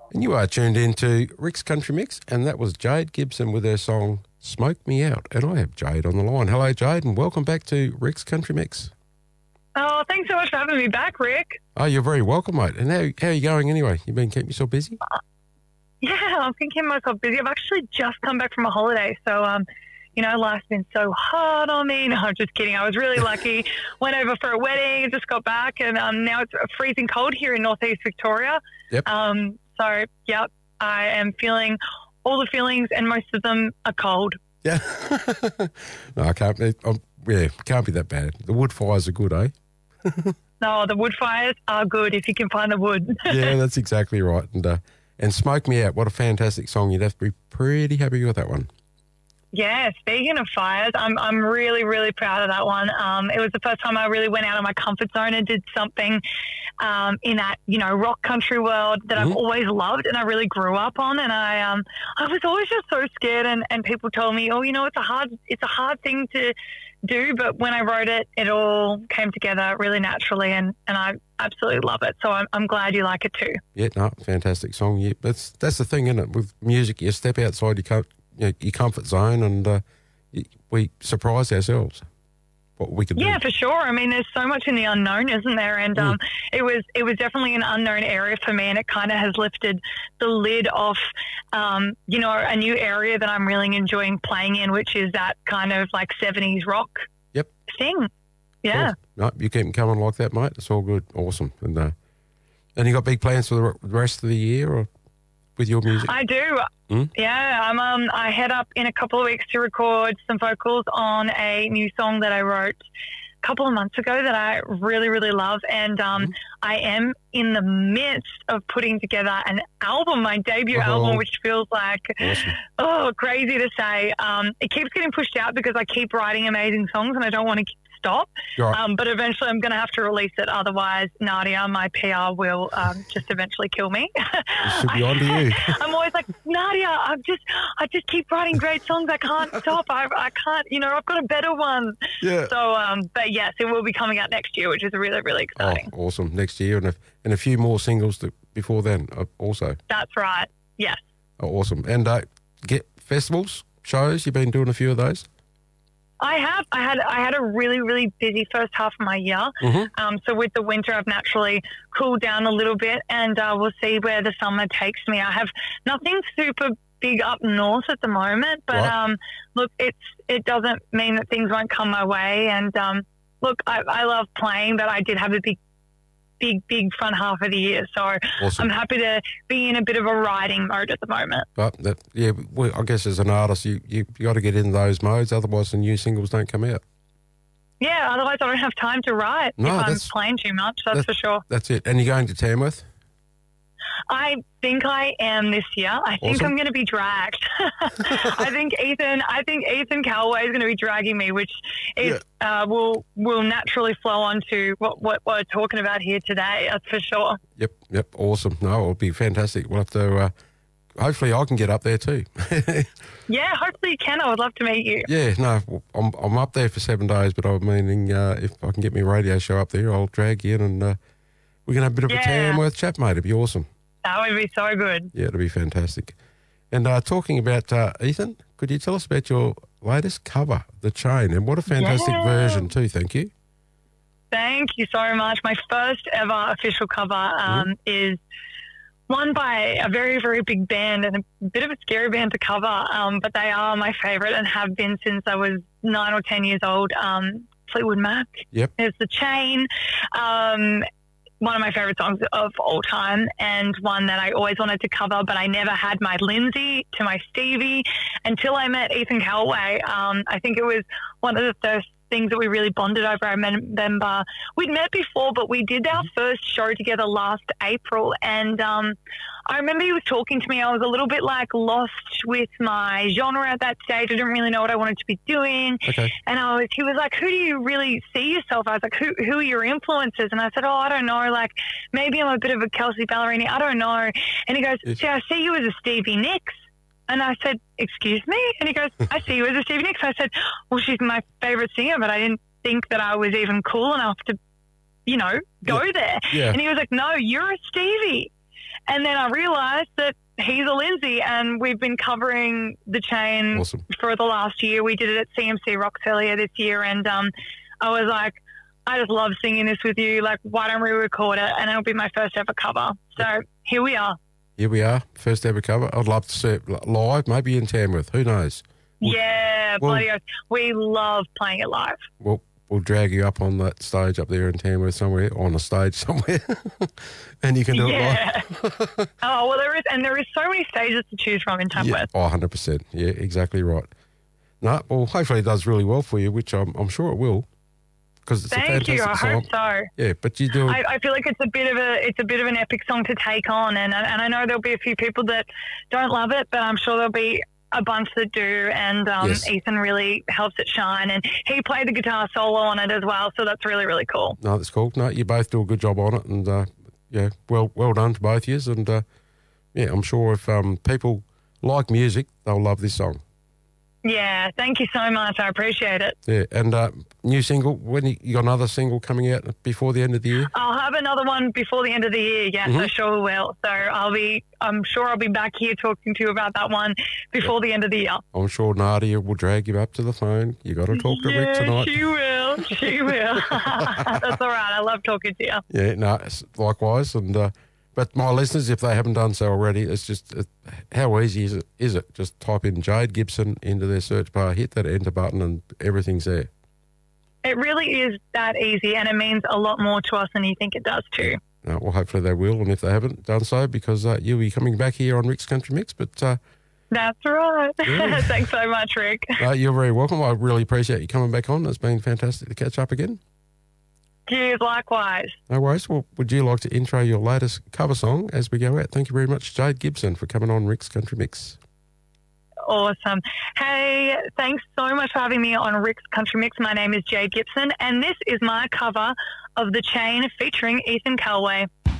And you are tuned into Rick's Country Mix, and that was Jade Gibson with her song Smoke Me Out. And I have Jade on the line. Hello, Jade, and welcome back to Rick's Country Mix. Oh, thanks so much for having me back, Rick. Oh, you're very welcome, mate. And how are you going anyway? You been keeping yourself busy? Yeah, I've been keeping myself busy. I've actually just come back from a holiday, so life's been so hard on me. No, I'm just kidding. I was really lucky. Went over for a wedding, just got back, and now it's freezing cold here in northeast Victoria. Yep. So, yep, I am feeling all the feelings, and most of them are cold. Yeah. No, I can't. Can't be that bad. The wood fires are good, eh? No, the wood fires are good if you can find the wood. Yeah, that's exactly right. And Smoke Me Out, what a fantastic song. You'd have to be pretty happy with that one. Yeah, speaking of fires, I'm really, really proud of that one. It was the first time I really went out of my comfort zone and did something in that, rock country world that I've always loved and I really grew up on. And I was always just so scared, and people told me, it's a hard thing to do. But when I wrote it, it all came together really naturally, and I absolutely love it. So I'm glad you like it too. Yeah, no, fantastic song. Yeah, that's the thing, isn't it? With music, you step outside your comfort zone, and we surprise ourselves what we could do. Yeah, for sure. I mean, there's so much in the unknown, isn't there? And it was definitely an unknown area for me, and it kind of has lifted the lid off, a new area that I'm really enjoying playing in, which is that kind of like 70s rock thing. Yeah. Cool. No, you keep coming like that, mate. It's all good. Awesome. And you got big plans for the rest of the year, or with your music? I do. Yeah, I head up in a couple of weeks to record some vocals on a new song that I wrote a couple of months ago that I really, really love. And I am in the midst of putting together an album, my debut album, which feels like, crazy to say. It keeps getting pushed out because I keep writing amazing songs and I don't want to stop. Right. But eventually I'm going to have to release it. Otherwise, Nadia, my PR, will just eventually kill me. It should be on to you. I'm always like, Nadia, I just keep writing great songs. I can't stop. I can't, I've got a better one. Yeah. So, but yes, it will be coming out next year, which is really, really exciting. Oh, awesome. Next year, and a few more singles before then also. That's right. Yes. Oh, awesome. And get festivals, shows, you've been doing a few of those? I have. I had a really, really busy first half of my year. So with the winter, I've naturally cooled down a little bit, and we'll see where the summer takes me. I have nothing super big up north at the moment, but look, it doesn't mean that things won't come my way. And look, I love playing, but I did have a big front half of the year, so awesome. I'm happy to be in a bit of a writing mode at the moment. But I guess as an artist, you got to get in those modes, otherwise the new singles don't come out. Yeah, otherwise I don't have time to write if I'm playing too much. That's for sure. That's it. And you're going to Tamworth? I think I am this year. I think I'm going to be dragged. I think Ethan Callaway is going to be dragging me, which is will naturally flow on to what we're talking about here today. That's for sure. Yep. Awesome. No, it'll be fantastic. We'll have to. Hopefully, I can get up there too. Yeah, hopefully you can. I would love to meet you. Yeah, no, I'm up there for 7 days, but I'm meaning if I can get my radio show up there, I'll drag you in, and we can have a bit of a Tamworth chat, mate. It'd be awesome. That would be so good. Yeah, it'll be fantastic. And talking about Ethan, could you tell us about your latest cover, The Chain? And what a fantastic version too, thank you. Thank you so much. My first ever official cover is one by a very, very big band, and a bit of a scary band to cover, but they are my favourite and have been since I was 9 or 10 years old. Fleetwood Mac. Yep. There's The Chain. One of my favourite songs of all time, and one that I always wanted to cover, but I never had my Lindsay to my Stevie until I met Ethan Callaway. I think it was one of the first things that we really bonded over. I remember we'd met before, but we did our first show together last April, and I remember he was talking to me. I was a little bit like lost with my genre at that stage. I didn't really know what I wanted to be doing. Okay. And he was like, who do you really see yourself? I was like, who are your influences? And I said, I don't know. Like, maybe I'm a bit of a Kelsey Ballerini. I don't know. And he goes, see, I see you as a Stevie Nicks. And I said, excuse me? And he goes, I see you as a Stevie Nicks. I said, well, she's my favourite singer, but I didn't think that I was even cool enough to, go there. Yeah. And he was like, no, you're a Stevie. And then I realised that he's a Lindsay, and we've been covering The Chain Awesome. for the last year. We did it at CMC Rocks earlier this year, and I was like, I just love singing this with you. Like, why don't we record it? And it'll be my first ever cover. So here we are. Here we are, first ever cover. I'd love to see it live, maybe in Tamworth. Who knows? Bloody oath. We love playing it live. We'll drag you up on that stage up there in Tamworth somewhere, on a stage somewhere, and you can do it live. Oh, well, there is so many stages to choose from in Tamworth. Yeah, 100%. Yeah, exactly right. No, well, hopefully it does really well for you, which I'm sure it will, because it's a fantastic song. Thank you. I hope so. Yeah, but you do. I feel like it's a bit of an epic song to take on, and I know there'll be a few people that don't love it, but I'm sure there'll be a bunch that do, and Yes. Ethan really helps it shine, and he played the guitar solo on it as well, so that's really, really cool. No, that's cool. No, you both do a good job on it, and yeah, well done to both of you. And yeah, I'm sure if people like music, they'll love this song. Yeah, thank you so much. I appreciate it. Yeah, and new single. When you got another single coming out before the end of the year? I'll have another one before the end of the year. Yes, I sure will. So I'm sure I'll be back here talking to you about that one before the end of the year. I'm sure Nadia will drag you up to the phone. You got to talk to Rick tonight. She will. She will. That's all right. I love talking to you. Yeah, no, likewise. And but my listeners, if they haven't done so already, it's just how easy is it? Just type in Jade Gibson into their search bar, hit that enter button, and everything's there. It really is that easy, and it means a lot more to us than you think it does too. Well, hopefully they will, and if they haven't done so, because you'll be coming back here on Rick's Country Mix. But that's right. Yeah. Thanks so much, Rick. You're very welcome. I really appreciate you coming back on. It's been fantastic to catch up again. Cheers, likewise. No worries. Well, would you like to intro your latest cover song as we go out? Thank you very much, Jade Gibson, for coming on Rick's Country Mix. Awesome. Hey, thanks so much for having me on Rick's Country Mix. My name is Jade Gibson, and this is my cover of The Chain featuring Ethan Calway.